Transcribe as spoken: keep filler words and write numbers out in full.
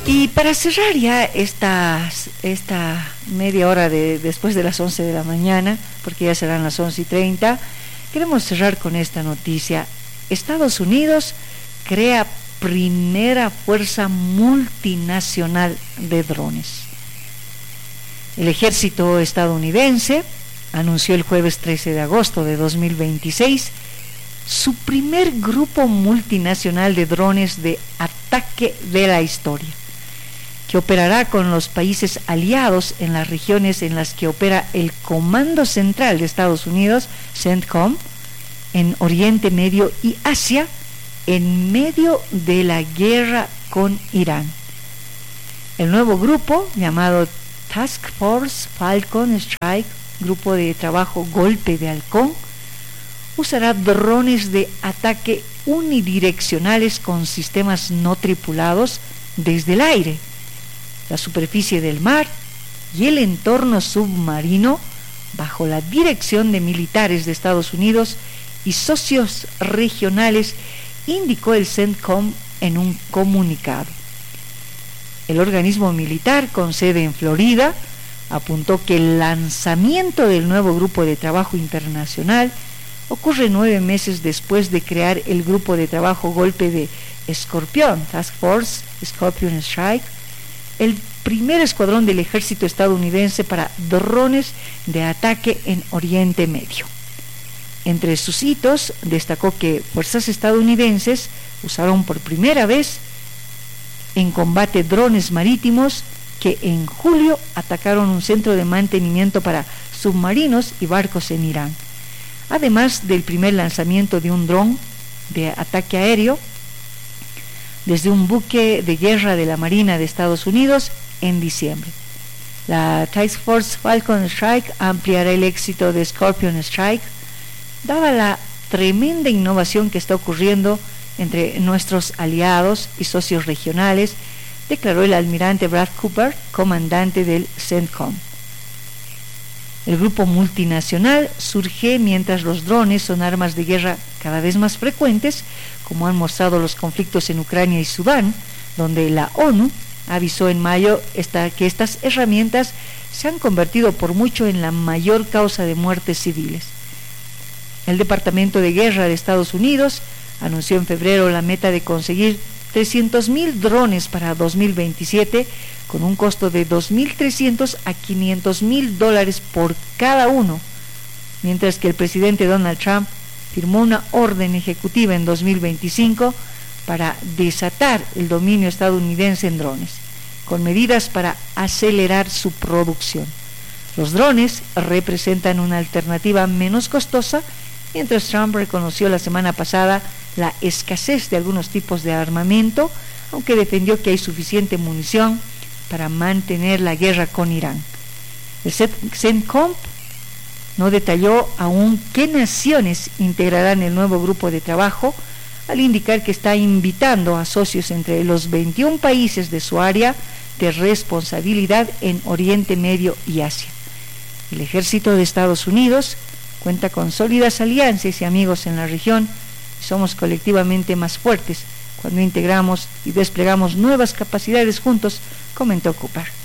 Y para cerrar ya esta, esta media hora de, después de las once de la mañana, porque ya serán las once y treinta, queremos cerrar con esta noticia. Estados Unidos crea primera fuerza multinacional de drones. El ejército estadounidense anunció el jueves trece de agosto de dos mil veintiséis su primer grupo multinacional de drones de ataque de la historia, que operará con los países aliados en las regiones en las que opera el Comando Central de Estados Unidos, CENTCOM, en Oriente Medio y Asia, en medio de la guerra con Irán. El nuevo grupo, llamado Task Force Falcon Strike, Grupo de Trabajo Golpe de Halcón, usará drones de ataque unidireccionales con sistemas no tripulados desde el aire, la superficie del mar y el entorno submarino, bajo la dirección de militares de Estados Unidos y socios regionales, indicó el CENTCOM en un comunicado. El organismo militar, con sede en Florida, apuntó que el lanzamiento del nuevo grupo de trabajo internacional ocurre nueve meses después de crear el grupo de trabajo golpe de Escorpión, Task Force Scorpion Strike, el primer escuadrón del ejército estadounidense para drones de ataque en Oriente Medio. Entre sus hitos destacó que fuerzas estadounidenses usaron por primera vez en combate drones marítimos que en julio atacaron un centro de mantenimiento para submarinos y barcos en Irán, además del primer lanzamiento de un dron de ataque aéreo desde un buque de guerra de la Marina de Estados Unidos en diciembre. La Task Force Falcon Strike ampliará el éxito de Scorpion Strike, dada la tremenda innovación que está ocurriendo entre nuestros aliados y socios regionales, declaró el almirante Brad Cooper, comandante del CENTCOM. El grupo multinacional surge mientras los drones son armas de guerra cada vez más frecuentes, como han mostrado los conflictos en Ucrania y Sudán, donde la ONU avisó en mayo esta, que estas herramientas se han convertido por mucho en la mayor causa de muertes civiles. El Departamento de Guerra de Estados Unidos anunció en febrero la meta de conseguir trescientos mil drones para dos mil veintisiete, con un costo de dos mil trescientos a quinientos mil dólares por cada uno, mientras que el presidente Donald Trump firmó una orden ejecutiva en dos mil veinticinco para desatar el dominio estadounidense en drones, con medidas para acelerar su producción. Los drones representan una alternativa menos costosa, mientras Trump reconoció la semana pasada la escasez de algunos tipos de armamento, aunque defendió que hay suficiente munición para mantener la guerra con Irán. El CENTCOM no detalló aún qué naciones integrarán el nuevo grupo de trabajo, al indicar que está invitando a socios entre los veintiún países de su área de responsabilidad en Oriente Medio y Asia. El ejército de Estados Unidos cuenta con sólidas alianzas y amigos en la región, y somos colectivamente más fuertes cuando integramos y desplegamos nuevas capacidades juntos, comentó Cooper.